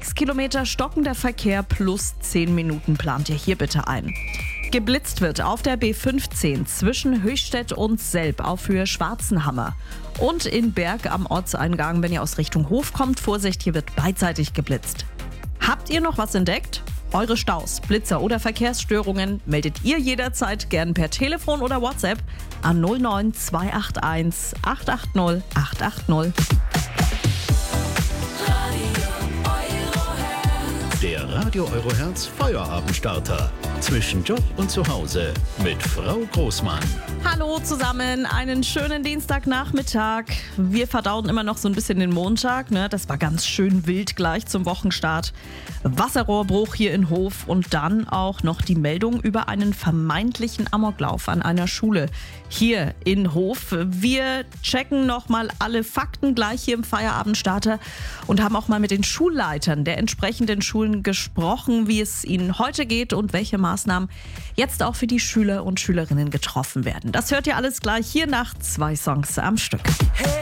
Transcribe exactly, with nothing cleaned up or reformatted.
Sechs Kilometer stockender Verkehr plus zehn Minuten plant ihr hier bitte ein. Geblitzt wird auf der B fünfzehn zwischen Höchstädt und Selb auf Höhe Schwarzenhammer. Und in Berg am Ortseingang, wenn ihr aus Richtung Hof kommt, Vorsicht, hier wird beidseitig geblitzt. Habt ihr noch was entdeckt? Eure Staus, Blitzer oder Verkehrsstörungen meldet ihr jederzeit gern per Telefon oder WhatsApp an null neun zwei acht eins acht acht null acht acht null. Der Radio Euroherz Feierabenstarter. Zwischen Job und Zuhause mit Frau Großmann. Hallo zusammen, einen schönen Dienstagnachmittag. Wir verdauen immer noch so ein bisschen den Montag, ne? Das war ganz schön wild gleich zum Wochenstart. Wasserrohrbruch hier in Hof und dann auch noch die Meldung über einen vermeintlichen Amoklauf an einer Schule hier in Hof. Wir checken nochmal alle Fakten gleich hier im Feierabendstarter und haben auch mal mit den Schulleitern der entsprechenden Schulen gesprochen, wie es ihnen heute geht und welche Maßnahmen jetzt auch für die Schüler und Schülerinnen getroffen werden. Das hört ihr alles gleich hier nach zwei Songs am Stück. Hey.